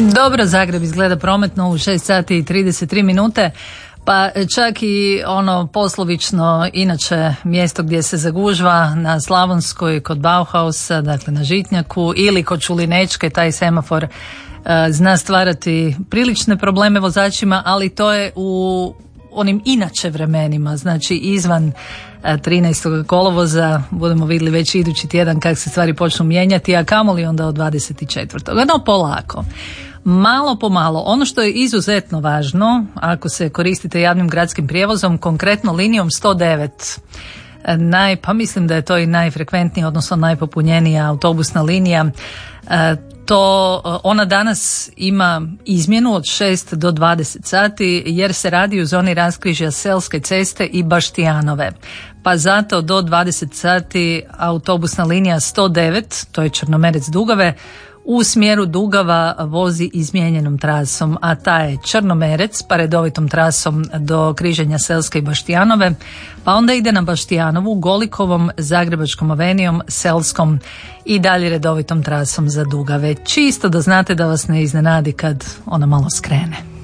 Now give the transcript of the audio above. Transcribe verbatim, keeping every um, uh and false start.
Dobro, Zagreb izgleda prometno u šest sati i trideset tri minute. Pa čak i ono poslovično, inače mjesto gdje se zagužva na Slavonskoj kod Bauhausa, dakle na Žitnjaku, ili kod Čulinečke, taj semafor uh, zna stvarati prilične probleme vozačima, ali to je u onim inače vremenima, znači izvan trinaestog kolovoza, budemo vidjeli već idući tjedan kako se stvari počnu mijenjati, a kamoli onda od dvadeset četvrtog No polako. Malo po malo. Ono što je izuzetno važno, ako se koristite javnim gradskim prijevozom, konkretno linijom sto devet, naj, pa mislim da je to i najfrekventnija, odnosno najpopunjenija autobusna linija, to ona danas ima izmjenu od šest do dvadeset sati jer se radi u zoni raskrižja Selske ceste i Baštijanove. Pa zato do dvadeset sati autobusna linija sto devet, to je Črnomerec Dugave, u smjeru Dugava vozi izmijenjenom trasom, a ta je Črnomerec pa redovitom trasom do križanja Selske i Baštijanove, pa onda ide na Baštijanovu, Golikovom, Zagrebačkom avenijom, Selskom i dalje redovitom trasom za Dugave. Čisto da znate, da vas ne iznenadi kad ona malo skrene.